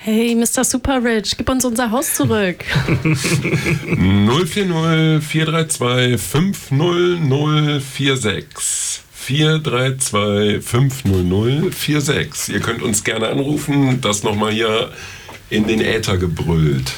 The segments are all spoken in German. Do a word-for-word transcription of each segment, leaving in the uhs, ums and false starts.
Hey, Mister Superrich, gib uns unser Haus zurück. null vier null vier drei zwei fünf null null vier sechs. vier drei zwei fünf null null vier sechs. Ihr könnt uns gerne anrufen, das nochmal hier in den Äther gebrüllt.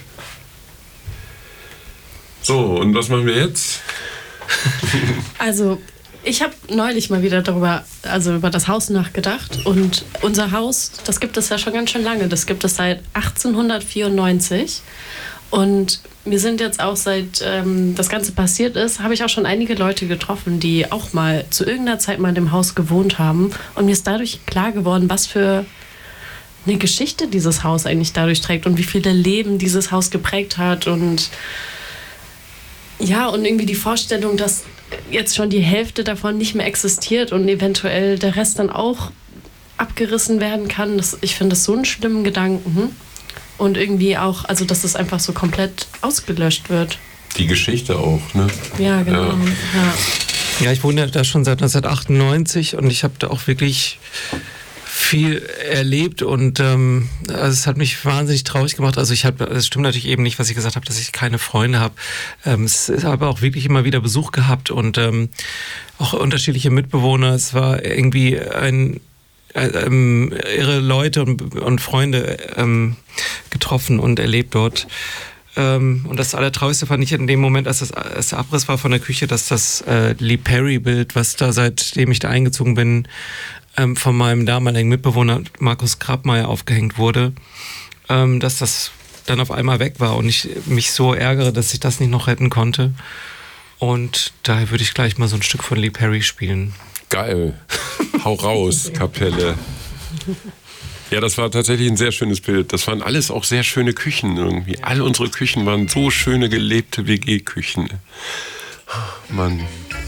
So, und was machen wir jetzt? Also, ich habe neulich mal wieder darüber, also über das Haus nachgedacht. Und unser Haus, das gibt es ja schon ganz schön lange. Das gibt es seit achtzehnhundertvierundneunzig. Und wir sind jetzt auch seit ähm, das Ganze passiert ist, habe ich auch schon einige Leute getroffen, die auch mal zu irgendeiner Zeit mal in dem Haus gewohnt haben. Und mir ist dadurch klar geworden, was für eine Geschichte dieses Haus eigentlich dadurch trägt und wie viele Leben dieses Haus geprägt hat. Und ja, und irgendwie die Vorstellung, dass jetzt schon die Hälfte davon nicht mehr existiert und eventuell der Rest dann auch abgerissen werden kann. Das, ich finde das so einen schlimmen Gedanken. Und irgendwie auch, also dass das einfach so komplett ausgelöscht wird. Die Geschichte auch, ne? Ja, genau. Ja, ja. ja ich wohne da schon seit neunzehnhundertachtundneunzig und ich habe da auch wirklich viel erlebt und ähm, also es hat mich wahnsinnig traurig gemacht. Also ich habe, es stimmt natürlich eben nicht, was ich gesagt habe, dass ich keine Freunde habe. Ähm, es ist aber auch wirklich immer wieder Besuch gehabt und ähm, auch unterschiedliche Mitbewohner. Es war irgendwie ein ähm, irre Leute und, und Freunde ähm, getroffen und erlebt dort. Ähm, und das Allertraurigste fand ich in dem Moment, als das als der Abriss war von der Küche, dass das äh, Lee Perry-Bild, was da seitdem ich da eingezogen bin, ähm, von meinem damaligen Mitbewohner Markus Grabmeier aufgehängt wurde, ähm, dass das dann auf einmal weg war und ich mich so ärgere, dass ich das nicht noch retten konnte. Und daher würde ich gleich mal so ein Stück von Lee Perry spielen. Geil. Hau raus, Kapelle. Ja, das war tatsächlich ein sehr schönes Bild. Das waren alles auch sehr schöne Küchen irgendwie. Alle unsere Küchen waren so schöne gelebte W G-Küchen. Mann.